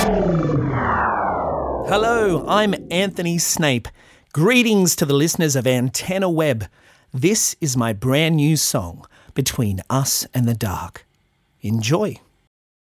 Hello, I'm Anthony Snape. Greetings to the listeners of Antenna Web. This is my brand new song, Between Us and the Dark. Enjoy.